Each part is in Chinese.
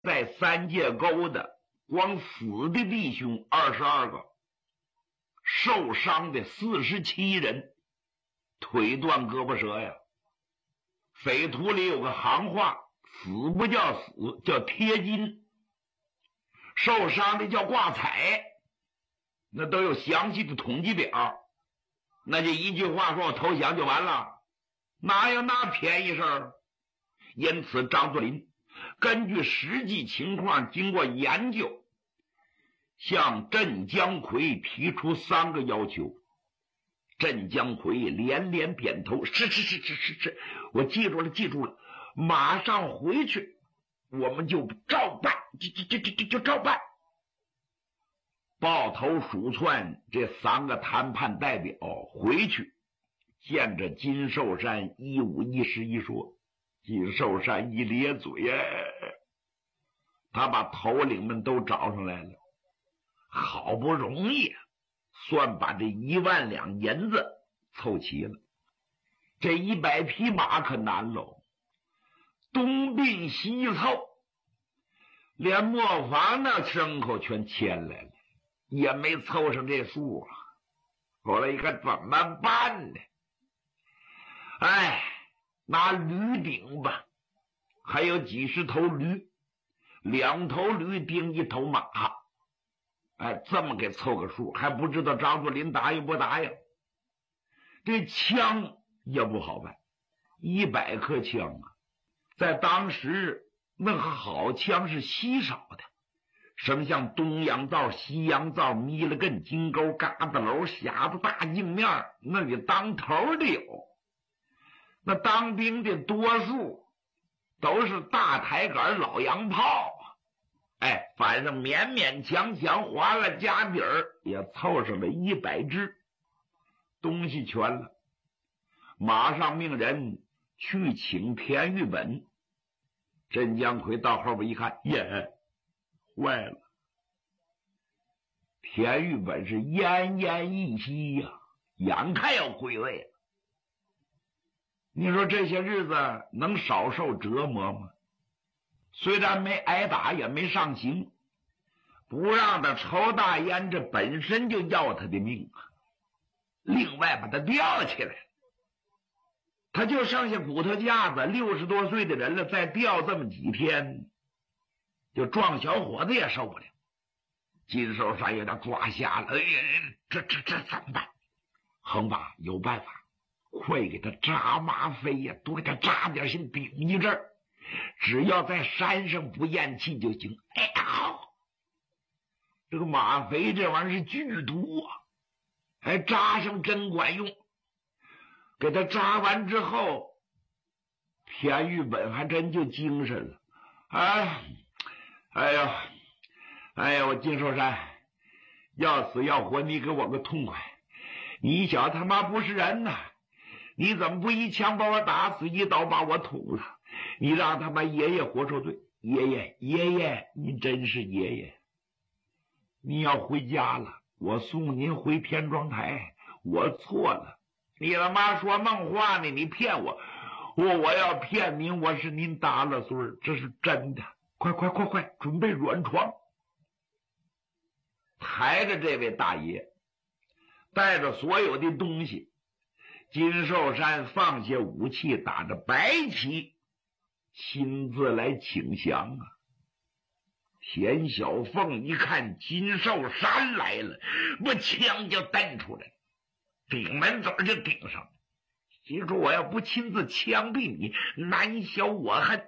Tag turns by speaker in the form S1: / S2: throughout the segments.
S1: 在三界沟的光死的弟兄22个，受伤的47人，腿断胳膊折呀。匪徒里有个行话，死不叫死，叫贴金，受伤的叫挂彩，那都有详细的统计表。那就一句话说我投降就完了，哪有那便宜事儿？因此张作霖根据实际情况经过研究，向镇江奎提出3个要求。镇江奎连连点头，是，我记住了，马上回去，我们就照办，就照办。抱头鼠窜这3个谈判代表回去见着金寿山一五一十一说。金寿山一咧嘴，他把头领们都找上来了，好不容易算把这1万两银子凑齐了。这100匹马可难喽，东并西凑，连磨坊那牲口全牵来了，也没凑上这数啊。后来一看怎么办呢？拿驴顶吧，还有几十头驴，2头驴顶1头马，这么给凑个数，还不知道张作霖答应不答应。这枪也不好办，100颗枪啊，在当时那好枪是稀少的，什么像东洋造、西洋造、弥勒根、金钩、嘎子楼、匣子、大镜面，那里当头的有。那当兵的多数都是大抬杆老洋炮，反正勉勉强强划了家底儿也凑上了100支，东西全了。马上命人去请田玉本。镇江奎到后边一看，坏了！田玉本是奄奄一息呀，眼看要归位了。你说这些日子能少受折磨吗？虽然没挨打，也没上刑，不让他抽大烟，这本身就要他的命啊。另外把他吊起来，他就剩下骨头架子，60多岁的人了，再吊这么几天，就壮小伙子也受不了。金寿山有点抓瞎了，这怎么办？恒爸有办法，快给他扎吗啡呀，多给他扎点心顶一阵儿，只要在山上不咽气就行。好，这个吗啡这玩意儿是剧毒啊，扎上真管用。给他扎完之后，田玉本还真就精神了。哎呀，我金寿山要死要活，你给我个痛快！你小他妈不是人呐！你怎么不一枪把我打死，一刀把我捅了？你让他妈爷爷活受罪！爷爷，你真是爷爷！你要回家了，我送您回田庄台。我错了，你他妈说梦话呢！你骗我，我要骗您，我是您打了孙儿，这是真的。快，准备软床！抬着这位大爷，带着所有的东西，金寿山放下武器，打着白旗，亲自来请降啊！田小凤一看金寿山来了，把枪就蹬出来，顶门嘴就顶上。记住，我要不亲自枪毙你，难消我恨。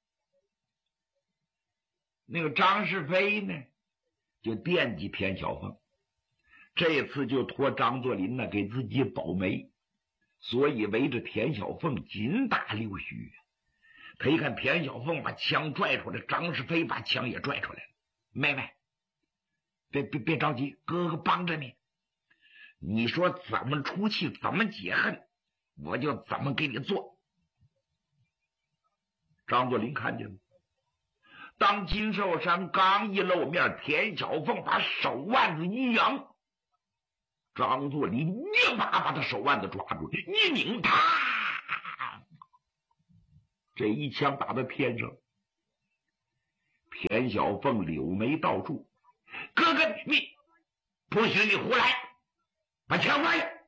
S1: 那个张世飞呢，就惦记田小凤，这次就托张作霖呢给自己保媒，所以围着田小凤紧打溜须。他一看田小凤把枪拽出来，张世飞把枪也拽出来了。妹妹，别着急，哥哥帮着你。你说怎么出气，怎么解恨，我就怎么给你做。张作霖看见了，当金寿山刚一露面，田小凤把手腕子一扬，张作霖一把他手腕子抓住，一拧，他这一枪打到天上， 田小凤柳眉倒竖：“哥哥，你不许你胡来，把枪放下！”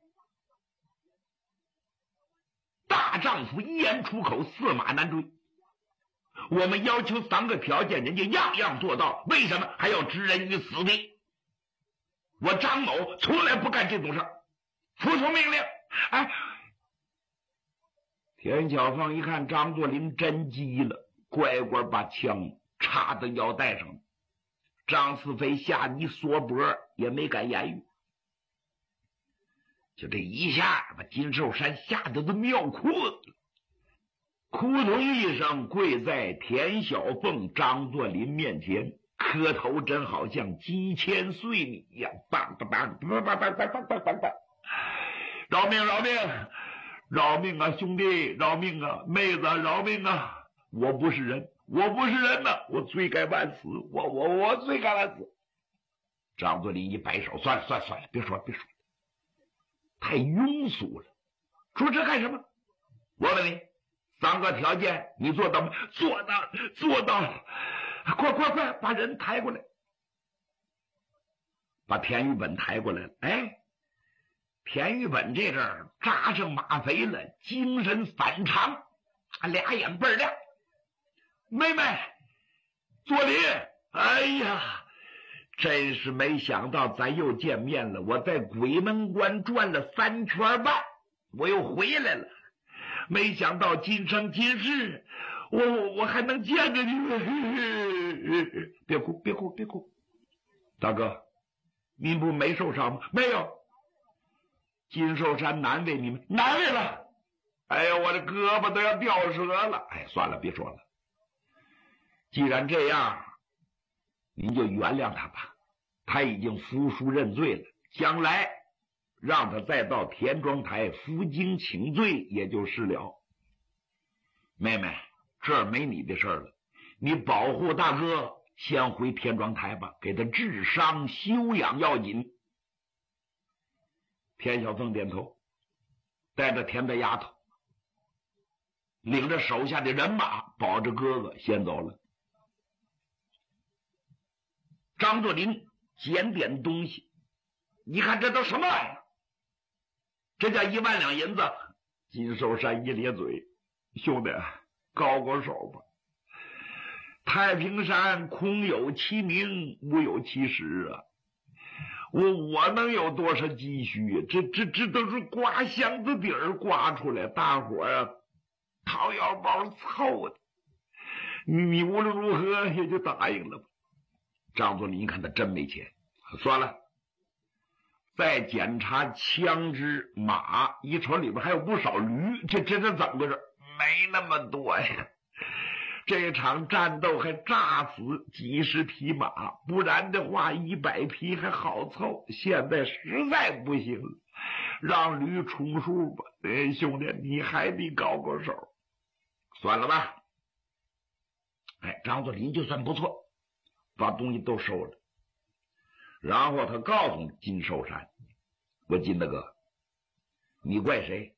S1: 大丈夫一言出口，驷马难追。我们要求3个条件，人家样样做到，为什么还要置人于死地？我张某从来不干这种事儿，服从命令。哎，田小凤一看张作霖真急了，乖乖把枪插到腰带上。张四飞吓得一缩脖，也没敢言语。就这一下，把金寿山吓得都尿裤子了，扑通一声跪在田小凤、张作霖面前，磕头真好像鸡千岁米一样，梆梆梆梆梆梆梆梆梆梆，饶命饶命饶命啊，兄弟饶命啊，妹子饶命啊，我不是人，我不是人呐，我罪该万死，我罪该万死。张作霖一摆手，算了算了算了，别说了别说了，太庸俗了，说这干什么？我问你，3个条件你做到吗？做到了。快把人抬过来，把田玉本抬过来了。哎，田玉本这阵儿扎上吗啡了，精神反常，俩眼倍儿亮。妹妹，作霖，哎呀，真是没想到咱又见面了。我在鬼门关转了3圈半，我又回来了。没想到今生今世，我还能见着你们。别哭别哭别哭，大哥，您不没受伤吗？没有。金寿山难为你们，难为了。哎呀，我的胳膊都要掉折了。哎，算了，别说了。既然这样，您就原谅他吧，他已经服输认罪了，将来让他再到田庄台负荆请罪也就是了。妹妹，这儿没你的事了，你保护大哥先回田庄台吧，给他治伤休养要紧。田小凤点头，带着田大丫头，领着手下的人马，保着哥哥先走了。张作霖捡点东西，你看这都什么玩意儿？这叫1万两银子。金寿山一咧嘴，兄弟，高高手吧。太平山空有其名，无有其实啊。我能有多少积蓄？这都是刮箱子底儿刮出来，大伙儿啊掏腰包凑的。你无论如何也就答应了吧。张作霖一看他真没钱，算了，再检查枪支马，一瞅里边还有不少驴，这怎么回事？没那么多呀。这场战斗还炸死几十匹马，不然的话100匹还好凑，现在实在不行了，让驴充数吧。兄弟，你还得高高手。算了吧。哎，张作霖就算不错，把东西都收了。然后他告诉金寿山，我金大哥，你怪谁？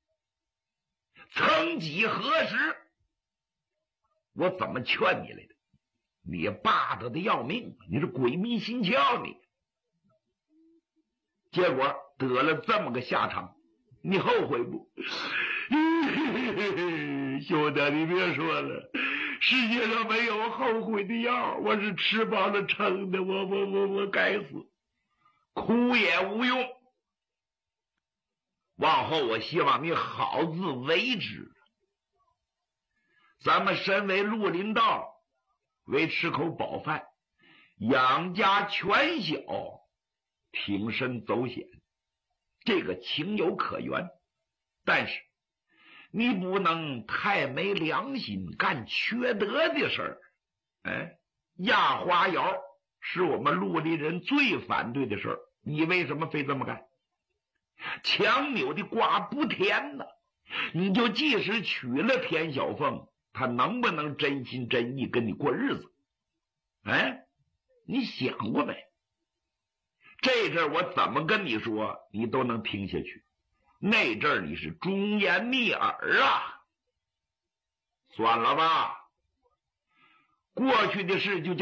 S1: 曾几何时我怎么劝你来的？你霸道的要命，你是鬼迷心窍你。结果得了这么个下场，你后悔不？兄弟，你别说了，世界上没有后悔的药，我是吃饱了撑的，我该死，哭也无用。往后我希望你好自为之。咱们身为绿林道，为吃口饱饭，养家全小，挺身走险，这个情有可原。但是你不能太没良心，干缺德的事儿。哎，压花窑是我们绿林人最反对的事儿，你为什么非这么干？强扭的瓜不甜呢。你就即使娶了田小凤，他能不能真心真意跟你过日子？哎，你想过没？这阵儿我怎么跟你说，你都能听下去。那阵儿你是忠言逆耳啊。算了吧， 过去的事就